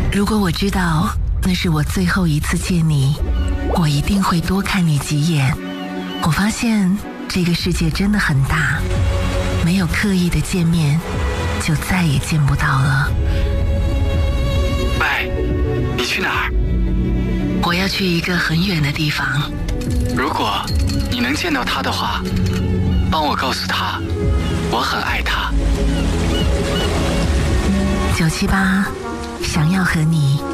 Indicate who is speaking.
Speaker 1: 如果我知道那是我最后一次见你，我一定会多看你几眼。我发现这个世界真的很大，没有刻意的见面，就再也见不到了。
Speaker 2: 喂，你去哪儿？
Speaker 1: 我要去一个很远的地方。
Speaker 2: 如果你能见到他的话，帮我告诉他，我很爱他。
Speaker 1: 978，想要和你